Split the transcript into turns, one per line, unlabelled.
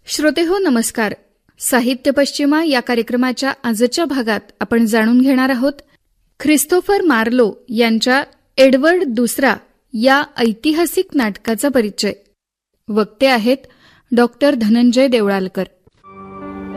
श्रोतेहो नमस्कार. साहित्य पश्चिमा या कार्यक्रमाच्या आजच्या भागात आपण जाणून घेणार आहोत ख्रिस्तोफर मार्लो यांच्या एडवर्ड दुसरा या ऐतिहासिक नाटकाचा परिचय. वक्ते आहेत डॉक्टर धनंजय देवळालकर.